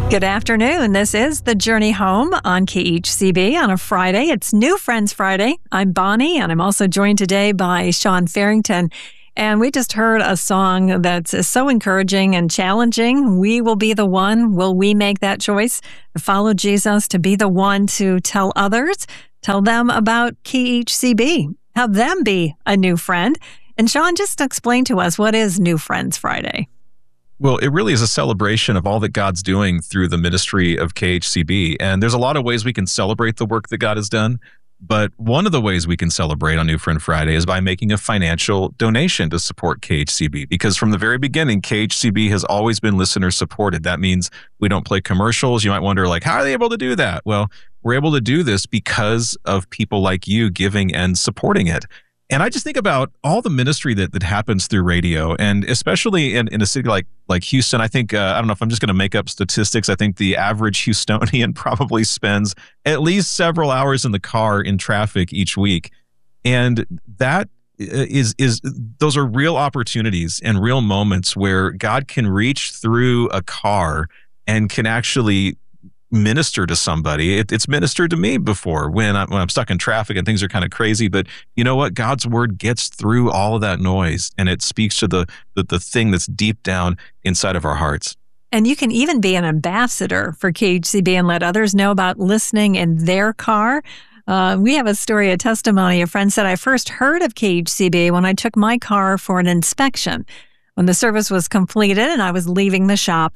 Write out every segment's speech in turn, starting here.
Good afternoon. This is The Journey Home on KHCB on a Friday. It's New Friends Friday. I'm Bonnie, and I'm also joined today by Sean Farrington. And we just heard a song that's so encouraging and challenging. We will be the one. Will we make that choice to follow Jesus, to be the one to tell others, tell them about KHCB, have them be a new friend? And Sean, just explain to us, what is New Friends Friday? Well, it really is a celebration of all that God's doing through the ministry of KHCB. And there's a lot of ways we can celebrate the work that God has done. But one of the ways we can celebrate on New Friend Friday is by making a financial donation to support KHCB. Because from the very beginning, KHCB has always been listener supported. That means we don't play commercials. You might wonder, how are they able to do that? Well, we're able to do this because of people like you giving and supporting it. And I just think about all the ministry that happens through radio, and especially in a city like Houston. I think, I don't know if I'm just going to make up statistics. I think the average Houstonian probably spends at least several hours in the car in traffic each week. And that is those are real opportunities and real moments where God can reach through a car and can actually minister to somebody. It's ministered to me before when I'm stuck in traffic and things are kind of crazy. But you know what? God's word gets through all of that noise, and it speaks to the thing that's deep down inside of our hearts. And you can even be an ambassador for KHCB and let others know about listening in their car. We have a story, a testimony. A friend said, I first heard of KHCB when I took my car for an inspection. When the service was completed and I was leaving the shop,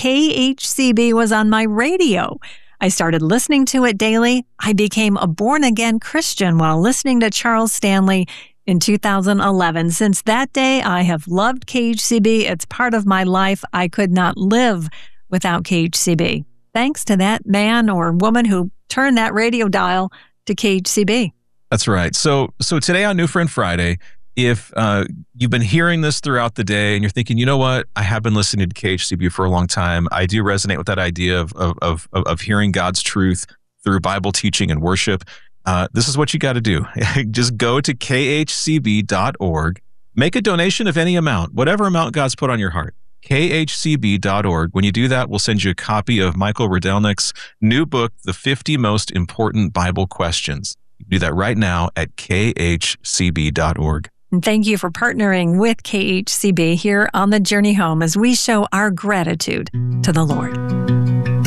KHCB was on my radio. I started listening to it daily. I became a born-again Christian while listening to Charles Stanley in 2011. Since that day, I have loved KHCB. It's part of my life. I could not live without KHCB. Thanks to that man or woman who turned that radio dial to KHCB. That's right. So today on New Friend Friday, if you've been hearing this throughout the day and you're thinking, you know what, I have been listening to KHCB for a long time. I do resonate with that idea of hearing God's truth through Bible teaching and worship. This is what you got to do. Just go to khcb.org, make a donation of any amount, whatever amount God's put on your heart. khcb.org. When you do that, we'll send you a copy of Michael Rydelnik's new book, The 50 Most Important Bible Questions. You can do that right now at khcb.org. And thank you for partnering with KHCB here on The Journey Home as we show our gratitude to the Lord.